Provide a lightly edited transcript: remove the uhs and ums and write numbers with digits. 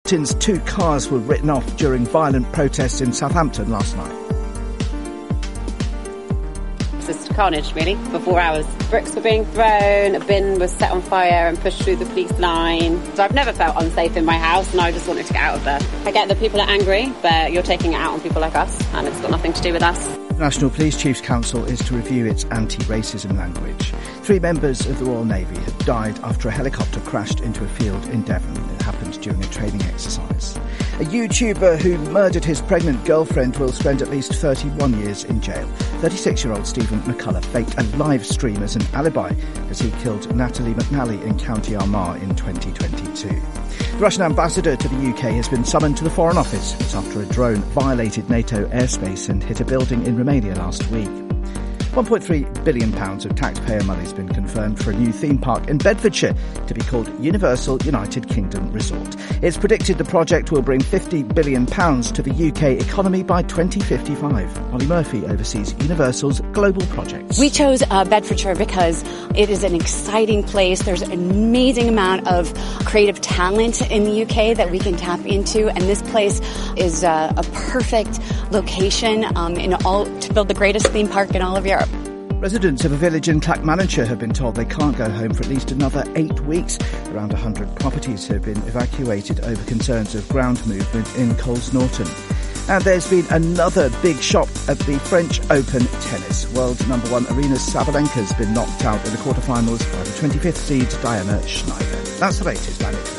Britain's 2 cars were written off during violent protests in Southampton last night. Just carnage, really, for 4 hours. Bricks were being thrown, a bin was set on fire and pushed through the police line. So I've never felt unsafe in my house, and I just wanted to get out of there. I get that people are angry, but you're taking it out on people like us, and it's got nothing to do with us. The National Police Chiefs Council is to review its anti-racism language. 3 members of the Royal Navy have died after a helicopter crashed into a field in Devon. It happened during a training exercise. A YouTuber who murdered his pregnant girlfriend will spend at least 31 years in jail. 36-year-old Stephen McCullough faked a live stream as an alibi as he killed Natalie McNally in County Armagh in 2022. The Russian ambassador to the UK has been summoned to the Foreign Office. It's after a drone violated NATO airspace and hit a building in Romania last week. £1.3 billion of taxpayer money has been confirmed for a new theme park in Bedfordshire to be called Universal United Kingdom Resort. It's predicted the project will bring £50 billion to the UK economy by 2055. Holly Murphy oversees Universal's global projects. We chose Bedfordshire because it is an exciting place. There's an amazing amount of creative talent in the UK that we can tap into, and this place is a perfect location to build the greatest theme park in all of Europe. Residents of a village in Clackmannanshire have been told they can't go home for at least another 8 weeks. Around 100 properties have been evacuated over concerns of ground movement in Coles Norton. And there's been another big shock at the French Open tennis. World number 1 Aryna Sabalenka's been knocked out in the quarterfinals by the 25th seed Diana Schneider. That's the latest, Alex.